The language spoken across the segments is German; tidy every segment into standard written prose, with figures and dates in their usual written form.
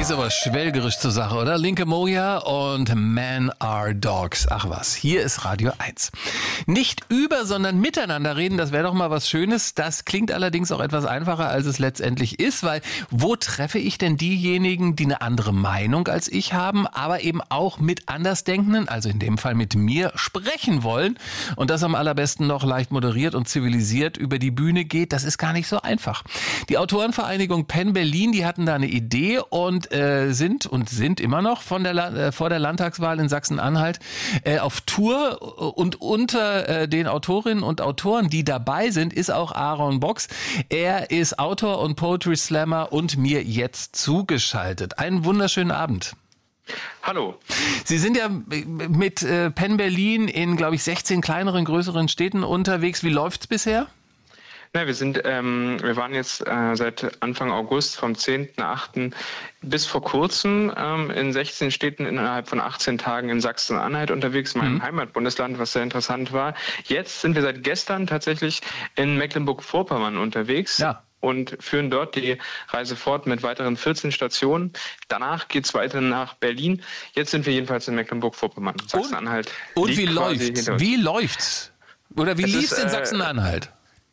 Ist aber schwelgerisch zur Sache, oder? Linke Moja und Men Are Dogs. Ach was, hier ist Radio 1. Nicht über, sondern miteinander reden, das wäre doch mal was Schönes. Das klingt allerdings auch etwas einfacher, als es letztendlich ist, weil wo treffe ich denn diejenigen, die eine andere Meinung als ich haben, aber eben auch mit Andersdenkenden, also in dem Fall mit mir, sprechen wollen und das am allerbesten noch leicht moderiert und zivilisiert über die Bühne geht, das ist gar nicht so einfach. Die Autorenvereinigung Penn Berlin, die hatten da eine Idee und sind immer noch vor der Landtagswahl in Sachsen-Anhalt auf Tour und unter den Autorinnen und Autoren, die dabei sind, ist auch Aaron Box. Er ist Autor und Poetry Slammer und mir jetzt zugeschaltet. Einen wunderschönen Abend. Hallo. Sie sind ja mit Penn Berlin in, glaube ich, 16 kleineren, größeren Städten unterwegs. Wie läuft's bisher? Na, wir waren jetzt seit Anfang August vom 10.8. bis vor kurzem in 16 Städten innerhalb von 18 Tagen in Sachsen-Anhalt unterwegs, meinem Heimatbundesland, was sehr interessant war. Jetzt sind wir seit gestern tatsächlich in Mecklenburg-Vorpommern unterwegs. Ja. Und führen dort die Reise fort mit weiteren 14 Stationen. Danach geht's weiter nach Berlin. Jetzt sind wir jedenfalls in Mecklenburg-Vorpommern, Sachsen-Anhalt. Und wie läuft's? Wie läuft's? Oder wie lief's in Sachsen-Anhalt?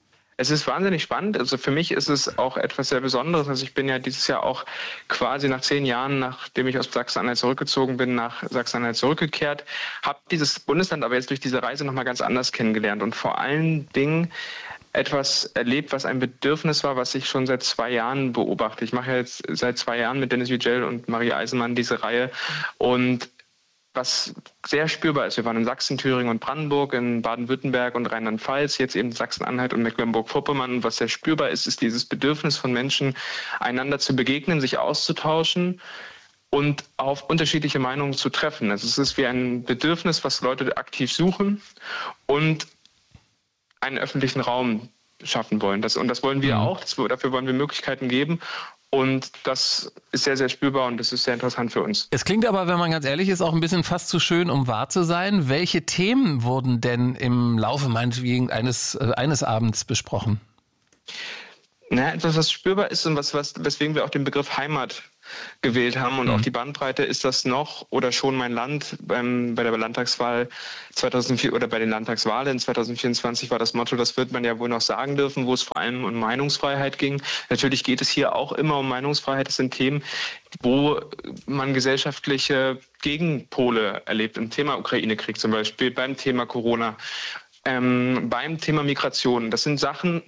Es ist wahnsinnig spannend. Also für mich ist es auch etwas sehr Besonderes. Also ich bin ja dieses Jahr auch quasi nach 10 Jahren, nachdem ich aus Sachsen-Anhalt zurückgezogen bin, nach Sachsen-Anhalt zurückgekehrt, habe dieses Bundesland aber jetzt durch diese Reise nochmal ganz anders kennengelernt und vor allen Dingen etwas erlebt, was ein Bedürfnis war, was ich schon seit 2 Jahren beobachte. Ich mache ja jetzt seit 2 Jahren mit Dennis Yücel und Marie Eisenmann diese Reihe und was sehr spürbar ist. Wir waren in Sachsen, Thüringen und Brandenburg, in Baden-Württemberg und Rheinland-Pfalz, jetzt eben Sachsen-Anhalt und Mecklenburg-Vorpommern. Was sehr spürbar ist, ist dieses Bedürfnis von Menschen, einander zu begegnen, sich auszutauschen und auf unterschiedliche Meinungen zu treffen. Also es ist wie ein Bedürfnis, was Leute aktiv suchen und einen öffentlichen Raum schaffen wollen. Das wollen wir auch. Dafür wollen wir Möglichkeiten geben. Und das ist sehr, sehr spürbar und das ist sehr interessant für uns. Es klingt aber, wenn man ganz ehrlich ist, auch ein bisschen fast zu schön, um wahr zu sein. Welche Themen wurden denn im Laufe meinetwegen eines Abends besprochen? Na, etwas, was spürbar ist und weswegen wir auch den Begriff Heimat gewählt haben und auch die Bandbreite, ist das noch oder schon mein Land. Bei der Landtagswahl 2004 oder bei den Landtagswahlen 2024 war das Motto, das wird man ja wohl noch sagen dürfen, wo es vor allem um Meinungsfreiheit ging. Natürlich geht es hier auch immer um Meinungsfreiheit. Das sind Themen, wo man gesellschaftliche Gegenpole erlebt. Im Thema Ukraine-Krieg zum Beispiel, beim Thema Corona, beim Thema Migration. Das sind Sachen,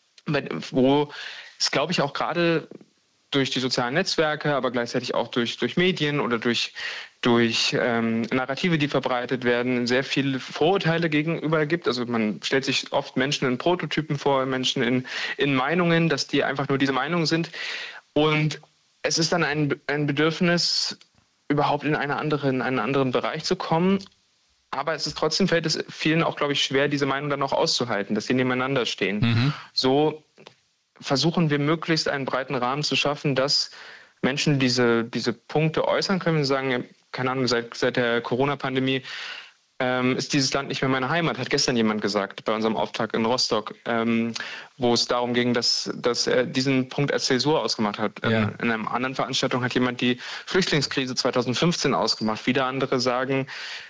wo es, glaube ich, auch gerade durch die sozialen Netzwerke, aber gleichzeitig auch durch Medien oder durch Narrative, die verbreitet werden, sehr viele Vorurteile gegenüber gibt. Also man stellt sich oft Menschen in Prototypen vor, Menschen in Meinungen, dass die einfach nur diese Meinungen sind. Und es ist dann ein Bedürfnis, überhaupt in einen anderen Bereich zu kommen. Aber fällt es vielen auch, glaube ich, schwer, diese Meinung dann auch auszuhalten, dass sie nebeneinander stehen. So versuchen wir möglichst einen breiten Rahmen zu schaffen, dass Menschen diese Punkte äußern können und sagen, keine Ahnung, seit der Corona-Pandemie ist dieses Land nicht mehr meine Heimat, hat gestern jemand gesagt bei unserem Auftakt in Rostock, wo es darum ging, dass er diesen Punkt als Zäsur ausgemacht hat. Ja. In einer anderen Veranstaltung hat jemand die Flüchtlingskrise 2015 ausgemacht. Wieder andere sagen,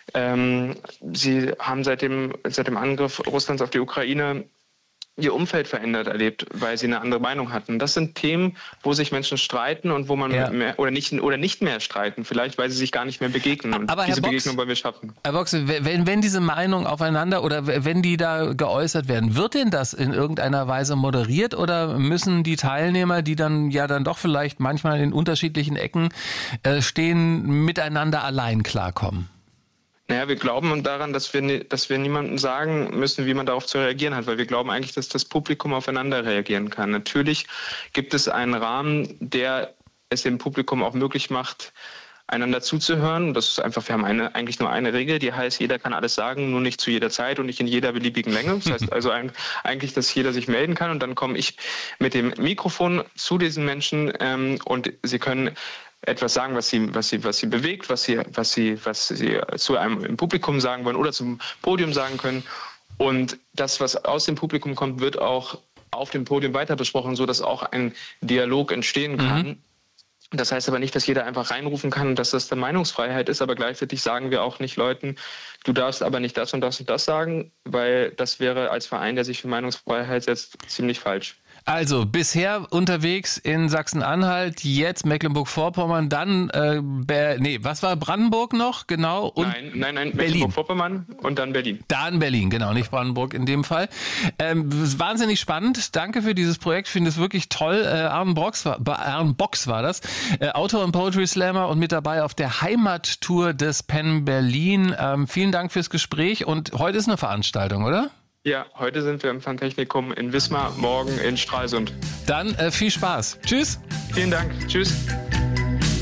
sie haben seit dem Angriff Russlands auf die Ukraine ihr Umfeld verändert erlebt, weil sie eine andere Meinung hatten. Das sind Themen, wo sich Menschen streiten und wo man oder nicht mehr streiten, vielleicht weil sie sich gar nicht mehr begegnen. Und aber diese Begegnung wollen wir schaffen. Herr Box, wenn diese Meinungen aufeinander oder wenn die da geäußert werden, wird denn das in irgendeiner Weise moderiert oder müssen die Teilnehmer, die dann doch vielleicht manchmal in unterschiedlichen Ecken stehen, miteinander allein klarkommen? Naja, wir glauben daran, dass wir niemandem sagen müssen, wie man darauf zu reagieren hat, weil wir glauben eigentlich, dass das Publikum aufeinander reagieren kann. Natürlich gibt es einen Rahmen, der es dem Publikum auch möglich macht, einander zuzuhören. Das ist einfach, wir haben eigentlich nur eine Regel, die heißt, jeder kann alles sagen, nur nicht zu jeder Zeit und nicht in jeder beliebigen Länge. Das heißt also eigentlich, dass jeder sich melden kann und dann komme ich mit dem Mikrofon zu diesen Menschen und sie können etwas sagen, was sie bewegt, was sie zu einem im Publikum sagen wollen oder zum Podium sagen können. Und das, was aus dem Publikum kommt, wird auch auf dem Podium weiter besprochen, so dass auch ein Dialog entstehen kann. Das heißt aber nicht, dass jeder einfach reinrufen kann und dass das dann Meinungsfreiheit ist, aber gleichzeitig sagen wir auch nicht Leuten, du darfst aber nicht das und das und das sagen, weil das wäre als Verein, der sich für Meinungsfreiheit setzt, ziemlich falsch. Also bisher unterwegs in Sachsen-Anhalt, jetzt Mecklenburg-Vorpommern, dann was war Brandenburg noch? Genau. Und nein, Mecklenburg-Vorpommern und dann Berlin. Dann Berlin, genau, nicht Brandenburg in dem Fall. Wahnsinnig spannend. Danke für dieses Projekt, finde es wirklich toll. Aaron Box war das, Autor und Poetry Slammer und mit dabei auf der Heimattour des Penn Berlin. Vielen Dank fürs Gespräch und heute ist eine Veranstaltung, oder? Ja, heute sind wir im Fantechnikum in Wismar, morgen in Stralsund. Dann viel Spaß. Tschüss. Vielen Dank. Tschüss.